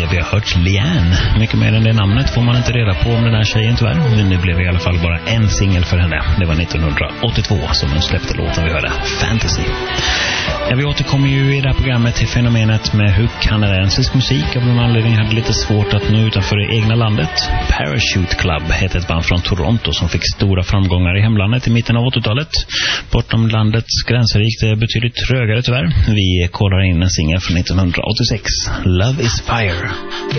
Vi har hört Leanne. Mycket mer än det namnet får man inte reda på om den här tjejen tyvärr. Men nu blev det i alla fall bara en singel för henne. Det var 1982 som hon släppte låten vi hörde, Fantasy. Ja, vi återkommer ju i det här programmet till fenomenet med hur kanadensisk musik av någon anledning hade lite svårt att nå utanför det egna landet. Parachute Club heter ett band från Toronto som fick stora framgångar i hemlandet i mitten av 80-talet. Bortom landets gränser gick det betydligt trögare tyvärr. Vi kollar in en singel från 1986, Love is Fire.